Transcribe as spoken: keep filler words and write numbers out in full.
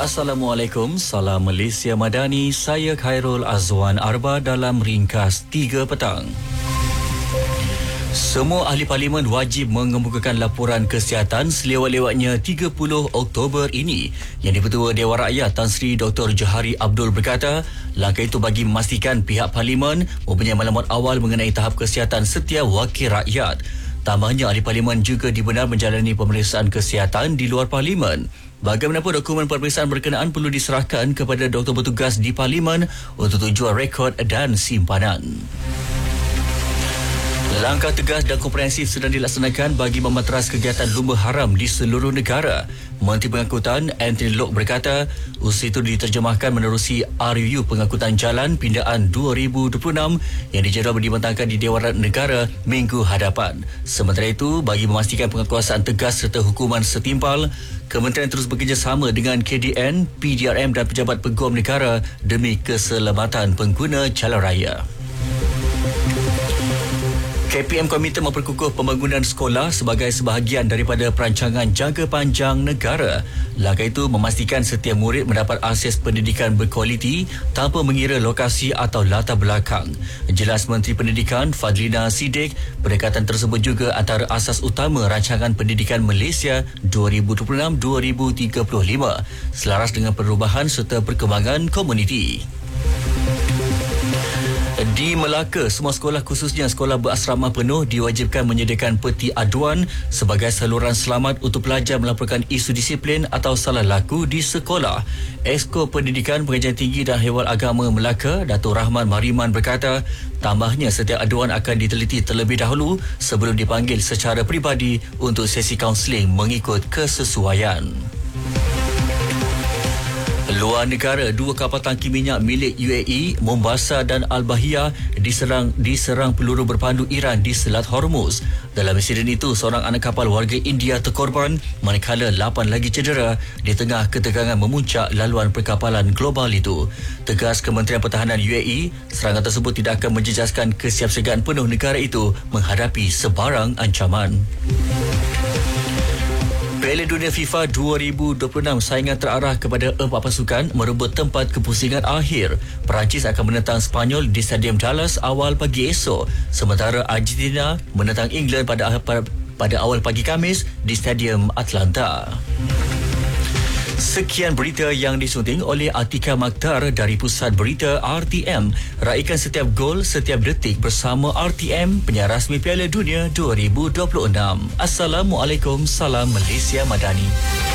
Assalamualaikum, salam Malaysia Madani. Saya Khairul Azwan Arba dalam ringkas tiga petang. Semua ahli parlimen wajib mengemukakan laporan kesihatan selewat-lewatnya tiga puluh Oktober ini. Yang di-Ketua Dewan Rakyat Tan Sri Doktor Johari Abdul berkata, langkah itu bagi memastikan pihak parlimen mempunyai maklumat awal mengenai tahap kesihatan setiap wakil rakyat. Tambahnya, ahli parlimen juga dibenar menjalani pemeriksaan kesihatan di luar parlimen. Bagaimanapun, dokumen pemeriksaan berkenaan perlu diserahkan kepada doktor bertugas di parlimen untuk tujuan rekod dan simpanan. Langkah tegas dan komprehensif sedang dilaksanakan bagi mematras kegiatan lumba haram di seluruh negara. Menteri Pengangkutan Anthony Loke berkata, usaha itu diterjemahkan menerusi R U U Pengangkutan Jalan Pindaan dua ribu dua puluh enam yang dijadual dibentangkan di Dewan Negara minggu hadapan. Sementara itu, bagi memastikan penguasaan tegas serta hukuman setimpal, Kementerian terus bekerjasama dengan K D N, P D R M dan pejabat peguam negara demi keselamatan pengguna jalan raya. K P M komite memperkukuh pembangunan sekolah sebagai sebahagian daripada perancangan jangka panjang negara. Langkah itu memastikan setiap murid mendapat akses pendidikan berkualiti tanpa mengira lokasi atau latar belakang. Jelas Menteri Pendidikan Fadlina Siddiq, pendekatan tersebut juga antara asas utama rancangan pendidikan Malaysia dua ribu dua puluh enam hingga dua ribu tiga puluh lima, selaras dengan perubahan serta perkembangan komuniti. Di Melaka, semua sekolah khususnya sekolah berasrama penuh diwajibkan menyediakan peti aduan sebagai saluran selamat untuk pelajar melaporkan isu disiplin atau salah laku di sekolah. Esko Pendidikan, Pengajian Tinggi dan Hewal Agama Melaka, Datuk Rahman Mariman berkata, tambahnya setiap aduan akan diteliti terlebih dahulu sebelum dipanggil secara peribadi untuk sesi kaunseling mengikut kesesuaian. Luar negara, dua kapal tangki minyak milik U A E, Mombasa dan Al-Bahia diserang diserang peluru berpandu Iran di Selat Hormuz. Dalam insiden itu, seorang anak kapal warga India terkorban manakala lapan lagi cedera di tengah ketegangan memuncak laluan perkapalan global itu. Tegas Kementerian Pertahanan U A E, serangan tersebut tidak akan menjejaskan kesiapsiagaan penuh negara itu menghadapi sebarang ancaman. Piala Dunia FIFA dua ribu dua puluh enam saingan terarah kepada empat pasukan merebut tempat kepusingan akhir. Perancis akan menentang Sepanyol di Stadium Dallas awal pagi esok, sementara Argentina menentang England pada pada awal pagi Khamis di Stadium Atlanta. Sekian berita yang disunting oleh Atika Maktar dari Pusat Berita R T M. Raikan setiap gol, setiap detik bersama R T M, penyiar rasmi Piala Dunia dua ribu dua puluh enam. Assalamualaikum, salam Malaysia Madani.